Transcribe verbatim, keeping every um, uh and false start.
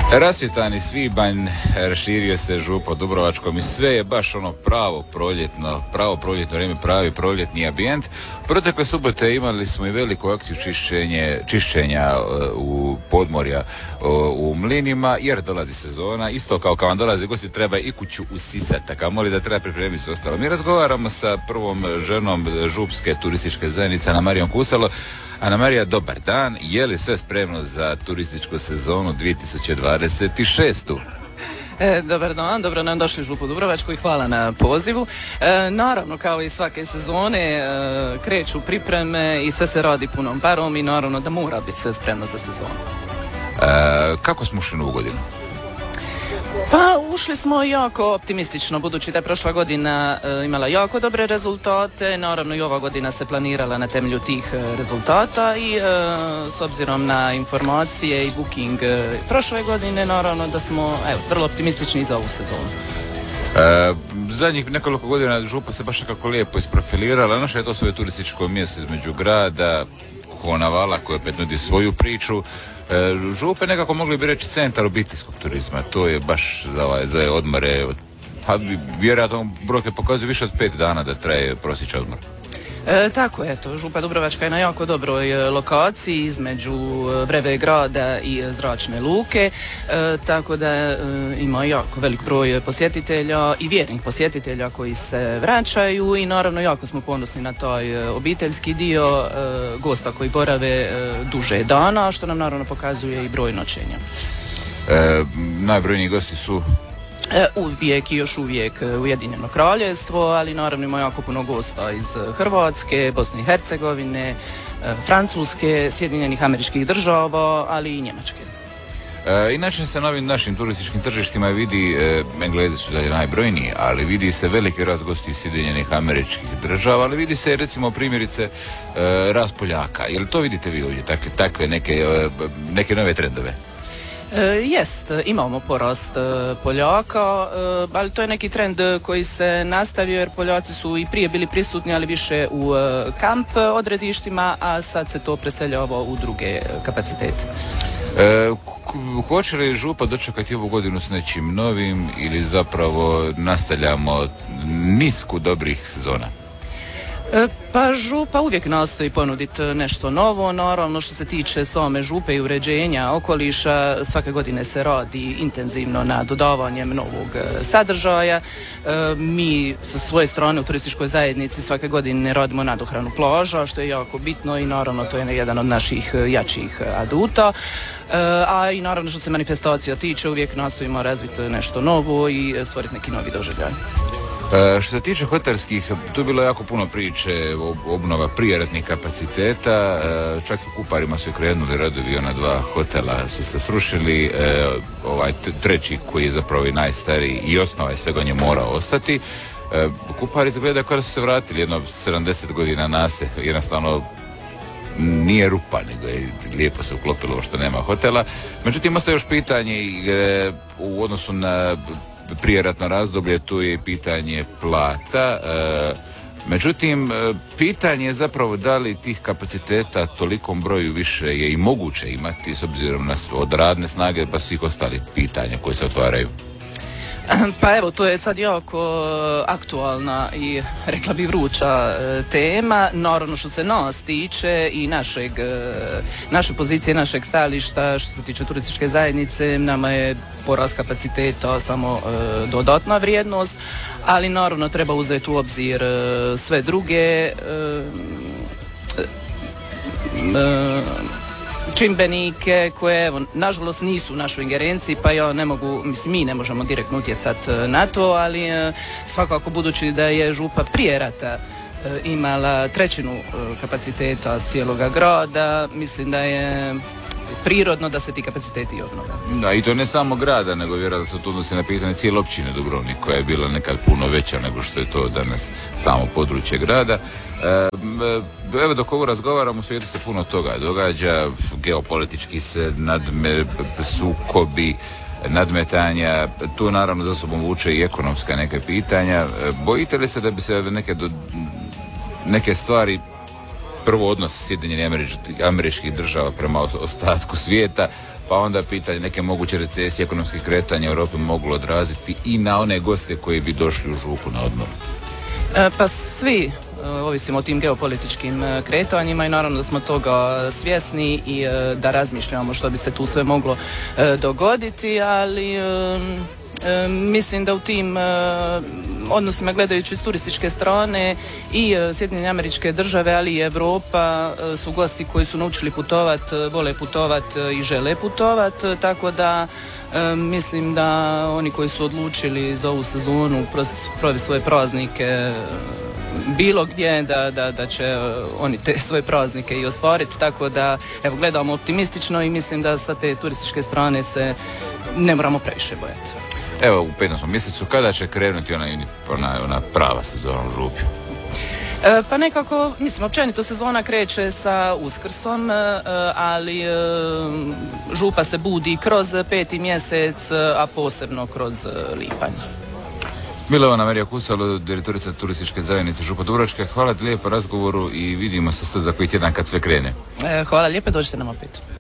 Rasvjetani svibanj, raširio se župa Dubrovačkom i sve je baš ono pravo proljetno, pravo proljetno vrijeme, pravi proljetni ambijent. Protekle subote imali smo i veliku akciju čišćenje, čišćenja u podmorja u mlinima, jer dolazi sezona. Isto kao kad vam dolazi gosti, treba i kuću usisati, a kamoli da treba pripremiti sve ostalo. Mi razgovaramo sa prvom ženom župske turističke zajednice, Anamarijom Kusalo. Anamarija, dobar dan. Je li sve spremno za turističku sezonu dvije tisuće dvadeset šeste? E, dobar dan, dobro nam došli u Župu Dubrovačku i hvala na pozivu. E, naravno, kao i svake sezone, e, kreću pripreme i sve se radi punom parom i naravno da mora biti sve spremno za sezonu. E, kako smo ušli novu godinu? Pa ušli smo jako optimistično, budući da je prošla godina e, imala jako dobre rezultate, naravno i ova godina se planirala na temelju tih e, rezultata i e, s obzirom na informacije i booking e, prošle godine, naravno da smo evo, vrlo optimistični za ovu sezonu. E, zadnjih nekoliko godina Župa se baš nekako lijepo isprofilirala, naše je to svoje turističko mjesto između grada, Konavala koji opet nudi svoju priču. E, Župe nekako mogli bi reći centar obiteljskog turizma, to je baš za, ovaj, za odmore, pa vjerojatno brojke pokazuju više od pet dana da traje prosječan odmor. E, tako je, to Župa Dubrovačka je na jako dobroj e, lokaciji između Vrebe grada i Zračne luke, e, tako da e, ima jako velik broj posjetitelja i vjernih posjetitelja koji se vraćaju i naravno jako smo ponosni na taj e, obiteljski dio e, gosta koji borave e, duže dana, što nam naravno pokazuje i broj noćenja. E, najbrojniji gosti su E, uvijek i još uvijek Ujedinjeno Kraljevstvo, ali naravno ima jako puno gosta iz Hrvatske, Bosne i Hercegovine, e, Francuske, Sjedinjenih Američkih Država, ali i Njemačke. E, inače se na ovim našim turističkim tržištima vidi, e, Englezi su dalje najbrojniji, ali vidi se veliki rast gosti iz Sjedinjenih Američkih Država, ali vidi se recimo primjerice e, rast Poljaka. Je li to vidite vi ovdje, takve, takve neke, e, neke nove trendove? E, jest, imamo porast e, Poljaka, e, ali to je neki trend koji se nastavio jer Poljaci su i prije bili prisutni, ali više u e, kamp odredištima, a sad se to preseljava u druge kapacitete. E, hoće li Župa dočekati ovu godinu s nečim novim ili zapravo nastavljamo nisku dobrih sezona? Pa Župa uvijek nastoji ponuditi nešto novo, naravno što se tiče same Župe i uređenja okoliša, svake godine se radi intenzivno na dodavanjem novog sadržaja. Mi sa svoje strane u turističkoj zajednici svake godine radimo nadohranu plaža, što je jako bitno i naravno to je jedan od naših jačih aduta. A i naravno što se manifestacija tiče, uvijek nastojimo razviti nešto novo i stvoriti neki novi doživljaj. E, što se tiče hotelskih, tu je bilo jako puno priče o obnova prijeratnih kapaciteta, e, čak i u Kuparima su krenuli radovi, ona dva hotela su se srušili, e, ovaj treći koji je zapravo i najstariji i osnova je svega, on je morao ostati. E, Kupari izgleda kao da su se vratili jedno sedamdeset godina nase, jednostavno nije rupa, nego je lijepo se uklopilo što nema hotela. Međutim, ostaje još pitanje e, u odnosu na prijeratno razdoblje, tu je pitanje plata. E, međutim, pitanje je zapravo da li tih kapaciteta tolikom broju više je i moguće imati s obzirom na od radne snage pa svih ostalih pitanja koje se otvaraju. Pa evo, to je sad jako aktualna i rekla bi vruća e, tema. Naravno što se nas tiče i našeg, e, naše pozicije, našeg stajališta što se tiče turističke zajednice, nama je porast kapaciteta samo e, dodatna vrijednost, ali naravno treba uzeti u obzir e, sve druge e, e, čimbenike koje, evo, nažalost nisu u našoj ingerenciji, pa ja ne mogu, mislim, mi ne možemo direktno utjecati na to, ali e, svakako budući da je Župa prije rata e, imala trećinu e, kapaciteta cijeloga grada, mislim da je prirodno da se ti kapaciteti obnove. Da, i to ne samo grada, nego vjerojatno se to odnosi na pitanje cijele općine Dubrovnik, koja je bila nekad puno veća nego što je to danas samo područje grada. E, evo dok ovo razgovaramo, u svijetu se puno toga događa, geopolitički se nadme, sukobi, nadmetanja, tu naravno za sobom vuče i ekonomska neke pitanja. Bojite li se da bi se neke, do, neke stvari, prvo odnos Sjedinjenih Američkih Država prema ostatku svijeta, pa onda pitanje neke moguće recesije, ekonomskih kretanja u Europi moglo odraziti i na one goste koji bi došli u Župu na odmor? E, pa svi ovisimo o tim geopolitičkim kretanjima i naravno da smo toga svjesni i e, da razmišljamo što bi se tu sve moglo e, dogoditi, ali e, e, mislim da u tim e, odnosima gledajući s turističke strane i e, Sjedinjene Američke Države, ali i Europa e, su gosti koji su naučili putovat, vole putovat i žele putovat, tako da E, mislim da oni koji su odlučili za ovu sezonu provesti svoje praznike bilo gdje, da, da, da će oni te svoje praznike i ostvariti, tako da evo, gledamo optimistično i mislim da sa te turističke strane se ne moramo previše bojati. Evo, u petnaestom mjesecu kada će krenuti ona, ona, ona prava sezona u Župi? E, pa nekako, mislim, općenito sezona kreće sa Uskrsom, e, ali e, Župa se budi kroz peti mjesec, a posebno kroz lipanj. Milovana Marija Kusalo, direktorica turističke zajednice Župa Dubrovačka, hvala ti lijepo razgovoru i vidimo se sad za koji tjedan kad sve krene. E, hvala lijepo, dođite nam opet.